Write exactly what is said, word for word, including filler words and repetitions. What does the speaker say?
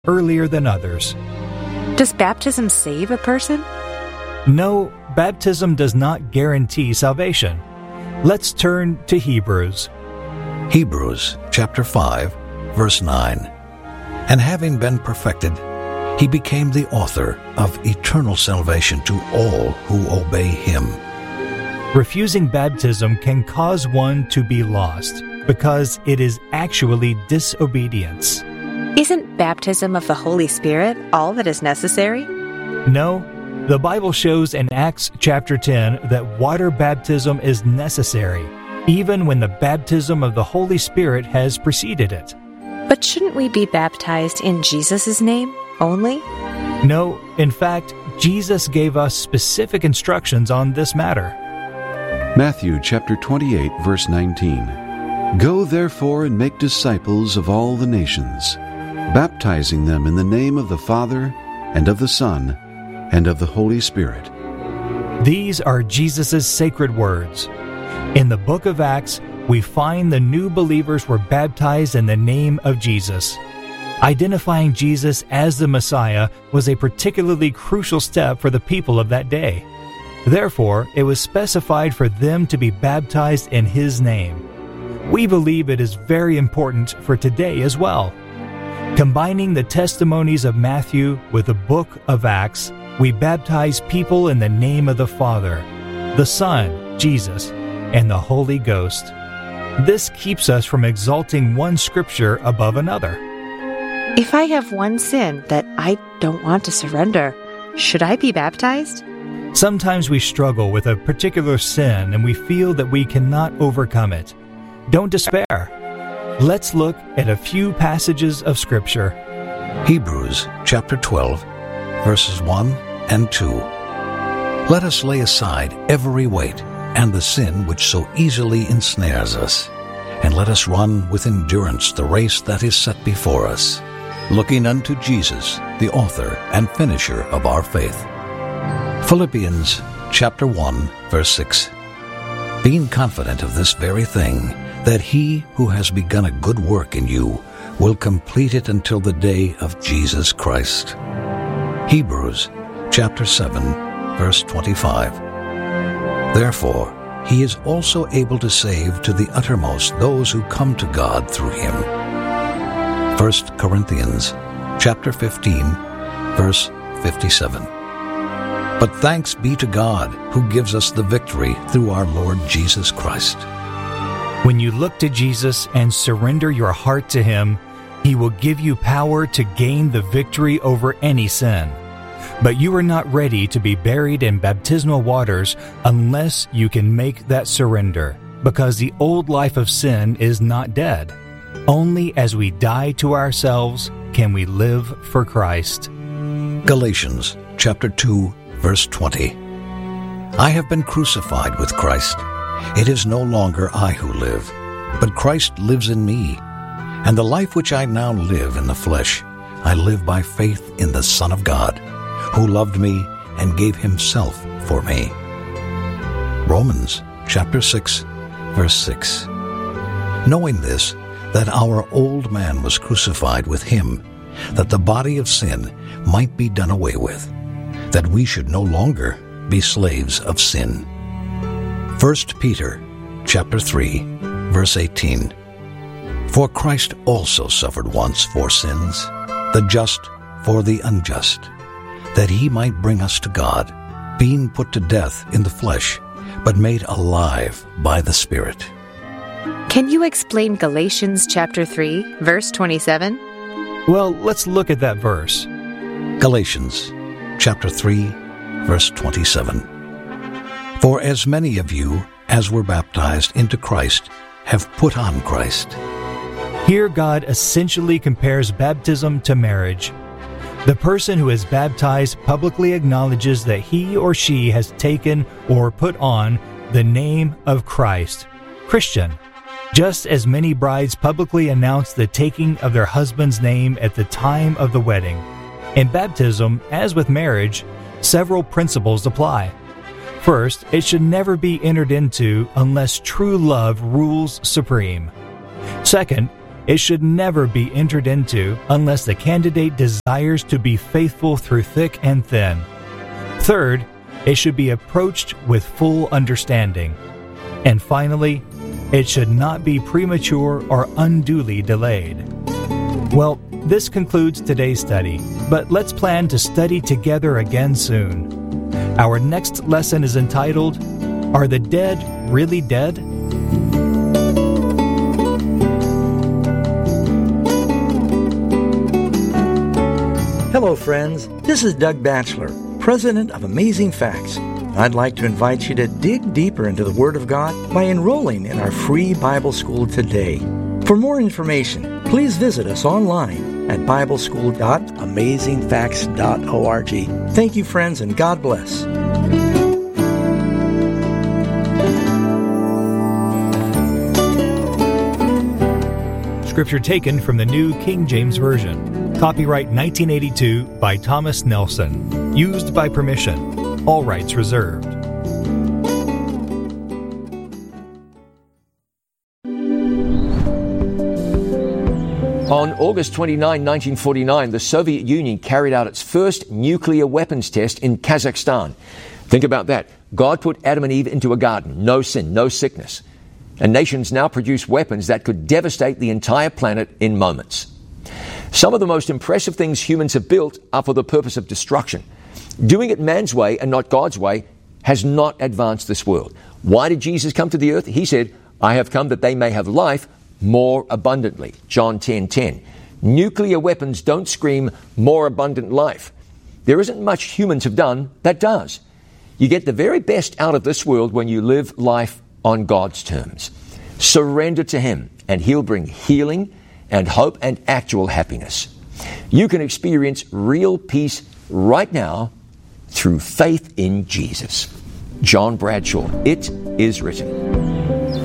earlier than others. Does baptism save a person? No, baptism does not guarantee salvation. Let's turn to Hebrews. Hebrews chapter five, verse nine. And having been perfected, he became the author of eternal salvation to all who obey him. Refusing baptism can cause one to be lost because it is actually disobedience. Isn't baptism of the Holy Spirit all that is necessary? No, the Bible shows in Acts chapter ten that water baptism is necessary, even when the baptism of the Holy Spirit has preceded it. But shouldn't we be baptized in Jesus' name only? No, in fact, Jesus gave us specific instructions on this matter. Matthew chapter twenty-eight, verse nineteen. Go therefore and make disciples of all the nations, baptizing them in the name of the Father, and of the Son, and of the Holy Spirit. These are Jesus' sacred words. In the book of Acts, we find the new believers were baptized in the name of Jesus. Identifying Jesus as the Messiah was a particularly crucial step for the people of that day. Therefore, it was specified for them to be baptized in His name. We believe it is very important for today as well. Combining the testimonies of Matthew with the book of Acts, we baptize people in the name of the Father, the Son, Jesus, and the Holy Ghost. This keeps us from exalting one scripture above another. If I have one sin that I don't want to surrender, should I be baptized? Sometimes we struggle with a particular sin and we feel that we cannot overcome it. Don't despair. Let's look at a few passages of Scripture. Hebrews chapter twelve, verses one and two. Let us lay aside every weight and the sin which so easily ensnares us, and let us run with endurance the race that is set before us, looking unto Jesus, the author and finisher of our faith. Philippians chapter one, verse six. Being confident of this very thing, that he who has begun a good work in you will complete it until the day of Jesus Christ. Hebrews chapter seven, verse twenty-five. Therefore, he is also able to save to the uttermost those who come to God through him. First Corinthians chapter fifteen, verse fifty-seven. But thanks be to God who gives us the victory through our Lord Jesus Christ. When you look to Jesus and surrender your heart to Him, He will give you power to gain the victory over any sin. But you are not ready to be buried in baptismal waters unless you can make that surrender, because the old life of sin is not dead. Only as we die to ourselves can we live for Christ. Galatians chapter two, verse twenty. I have been crucified with Christ. It is no longer I who live, but Christ lives in me. And the life which I now live in the flesh, I live by faith in the Son of God, who loved me and gave himself for me. Romans chapter six, verse six. Knowing this, that our old man was crucified with him, that the body of sin might be done away with, that we should no longer be slaves of sin. First Peter chapter three, verse eighteen. For Christ also suffered once for sins, the just for the unjust, that he might bring us to God, being put to death in the flesh, but made alive by the Spirit. Can you explain Galatians chapter three, verse twenty-seven? Well, let's look at that verse. Galatians chapter three, verse twenty-seven. For as many of you as were baptized into Christ have put on Christ. Here God essentially compares baptism to marriage. The person who is baptized publicly acknowledges that he or she has taken or put on the name of Christ, Christian, just as many brides publicly announce the taking of their husband's name at the time of the wedding. In baptism, as with marriage, several principles apply. First, it should never be entered into unless true love rules supreme. Second, it should never be entered into unless the candidate desires to be faithful through thick and thin. Third, it should be approached with full understanding. And finally, it should not be premature or unduly delayed. Well, this concludes today's study, but let's plan to study together again soon. Our next lesson is entitled, Are the Dead Really Dead? Hello, friends. This is Doug Batchelor, president of Amazing Facts. I'd like to invite you to dig deeper into the Word of God by enrolling in our free Bible school today. For more information, please visit us online at bible school dot amazing facts dot org. Thank you, friends, and God bless. Scripture taken from the New King James Version. Copyright nineteen eighty-two by Thomas Nelson. Used by permission. All rights reserved. On August twenty-ninth, nineteen forty-nine, the Soviet Union carried out its first nuclear weapons test in Kazakhstan. Think about that. God put Adam and Eve into a garden. No sin, no sickness. And nations now produce weapons that could devastate the entire planet in moments. Some of the most impressive things humans have built are for the purpose of destruction. Doing it man's way and not God's way has not advanced this world. Why did Jesus come to the earth? He said, I have come that they may have life more abundantly. John ten ten. Nuclear weapons don't scream more abundant life. There isn't much humans have done that does. You get the very best out of this world when you live life on God's terms. Surrender to Him, and He'll bring healing and hope and actual happiness. You can experience real peace right now through faith in Jesus. John Bradshaw, It Is Written.